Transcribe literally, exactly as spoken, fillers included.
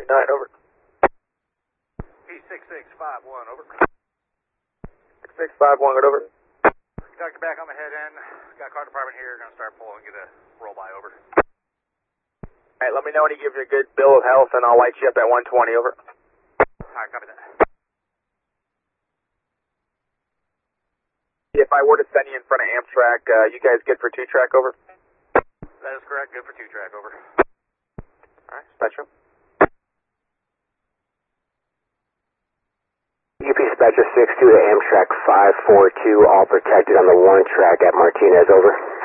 nine, over. P six six five one, over. six six five one, good, over. Conductor back on the head end. Got car department here. Gonna start pulling, get a roll by, over. Alright, let me know when he gives you a good bill of health and I'll light you up at one twenty, over. Alright, copy that. If I were to send you in front of Amtrak, uh, you guys good for two track, over? That is correct. Good for two track, over. Alright, Spectrum. U P Spectra six two to Amtrak five four two, all protected on the one track at Martinez, over.